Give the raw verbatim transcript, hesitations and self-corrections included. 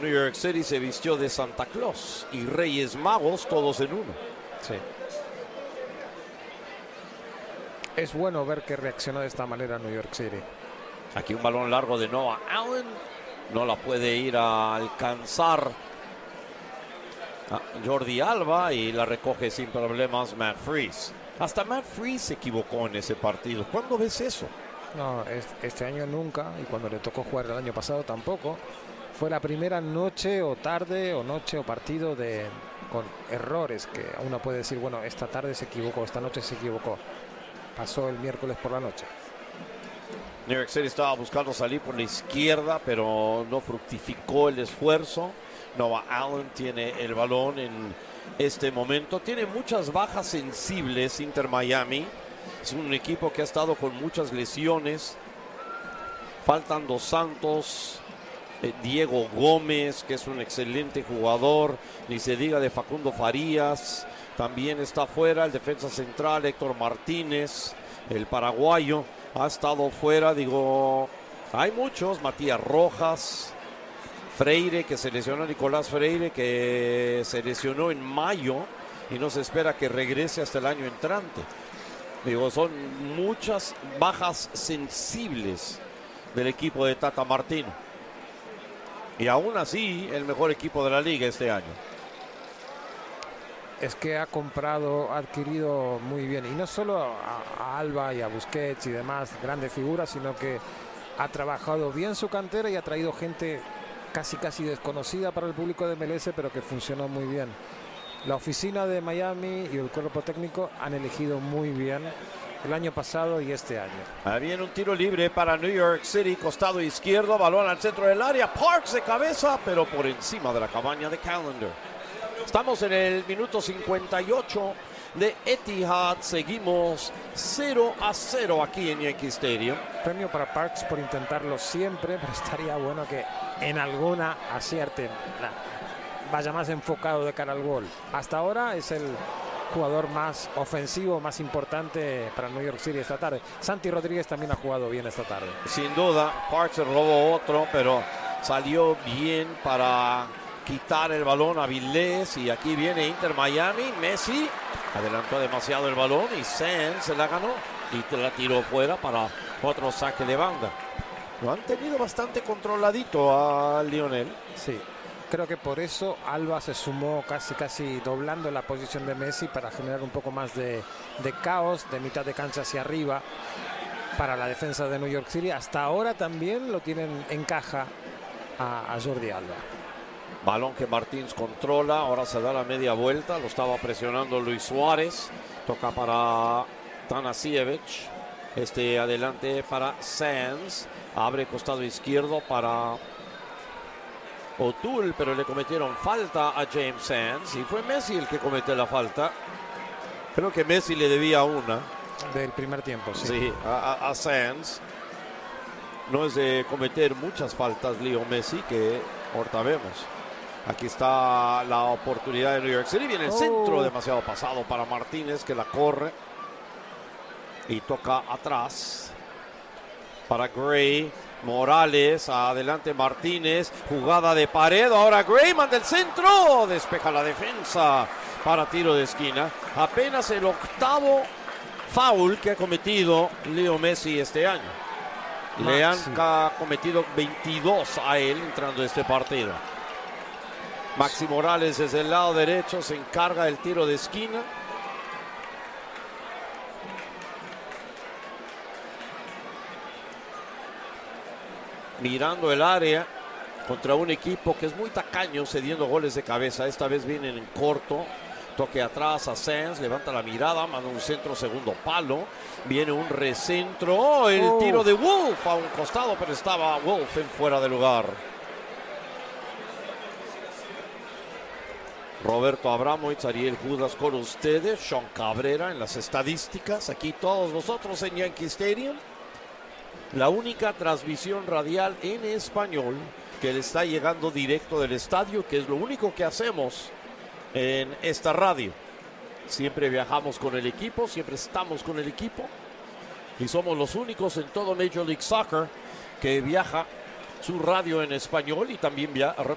New York City se vistió de Santa Claus y Reyes Magos todos en uno. Sí. Es bueno ver que reaccionó de esta manera New York City. Aquí un balón largo de Noah Allen. No la puede ir a alcanzar a Jordi Alba y la recoge sin problemas Matt Freese. Hasta Matt Freese se equivocó en ese partido. ¿Cuándo ves eso? No, este año nunca, y cuando le tocó jugar el año pasado tampoco. Fue la primera noche o tarde o noche o partido de con errores que uno puede decir, bueno, esta tarde se equivocó, esta noche se equivocó. Pasó el miércoles por la noche. New York City estaba buscando salir por la izquierda, pero no fructificó el esfuerzo. Noah Allen tiene el balón en este momento. Tiene muchas bajas sensibles Inter Miami. Es un equipo que ha estado con muchas lesiones. Faltan Dos Santos, eh, Diego Gómez, que es un excelente jugador. Ni se diga de Facundo Farías. También está fuera el defensa central Héctor Martínez, el paraguayo. Ha estado fuera, digo, hay muchos. Matías Rojas, Freire, que se lesionó, Nicolás Freire, que se lesionó en mayo y no se espera que regrese hasta el año entrante. Digo, son muchas bajas sensibles del equipo de Tata Martino. Y aún así, el mejor equipo de la liga este año. Es que ha comprado, ha adquirido muy bien. Y no solo a, a Alba y a Busquets y demás grandes figuras, sino que ha trabajado bien su cantera y ha traído gente casi casi desconocida para el público de M L S, pero que funcionó muy bien. La oficina de Miami y el cuerpo técnico han elegido muy bien el año pasado y este año. Ahí viene un tiro libre para New York City, costado izquierdo, balón al centro del área, Parks de cabeza, pero por encima de la cabaña de Callender. Estamos en el minuto cincuenta y ocho de Etihad, seguimos cero a cero aquí en Yankee Stadium. Premio para Parks por intentarlo siempre, pero estaría bueno que en alguna acierte, vaya más enfocado de cara al gol. Hasta ahora es el jugador más ofensivo, más importante para New York City esta tarde. Santi Rodríguez también ha jugado bien esta tarde. Sin duda, Parks se robó otro, pero salió bien para quitar el balón a Vilés. Y aquí viene Inter Miami. Messi adelantó demasiado el balón y Sanz se la ganó y te la tiró fuera para otro saque de banda. Lo han tenido bastante controladito a Lionel. Sí. Creo que por eso Alba se sumó casi casi doblando la posición de Messi para generar un poco más de, de caos de mitad de cancha hacia arriba para la defensa de New York City. Hasta ahora también lo tienen en caja a, a Jordi Alba. Balón que Martins controla, ahora se da la media vuelta, lo estaba presionando Luis Suárez. Toca para Tanasiewicz. Este adelante para Sanz. Abre costado izquierdo para O'Toole, pero le cometieron falta a James Sanz y fue Messi el que cometió la falta. Creo que Messi le debía una. Del primer tiempo, sí. Sí, a, a, a Sanz. No es de cometer muchas faltas Leo Messi, que ahorita vemos. Aquí está la oportunidad de New York City. Viene el oh. centro, demasiado pasado para Martínez, que la corre. Y toca atrás para Gray. Morales, adelante Martínez, jugada de pared, ahora Gray manda el centro, despeja la defensa para tiro de esquina. Apenas el octavo foul que ha cometido Leo Messi este año. Maxi. Le han cometido veintidós a él entrando a este partido. Maxi Morales desde el lado derecho se encarga del tiro de esquina. Mirando el área contra un equipo que es muy tacaño cediendo goles de cabeza. Esta vez vienen en corto. Toque atrás a Sanz, levanta la mirada, manda un centro segundo palo. Viene un recentro. Oh, el oh. tiro de Wolf a un costado, pero estaba Wolf en fuera de lugar. Roberto Abramovich, Ariel Judas con ustedes. Sean Cabrera en las estadísticas. Aquí todos nosotros en Yankee Stadium. La única transmisión radial en español que le está llegando directo del estadio, que es lo único que hacemos en esta radio. Siempre viajamos con el equipo, siempre estamos con el equipo y somos los únicos en todo Major League Soccer que viaja su radio en español y también viaja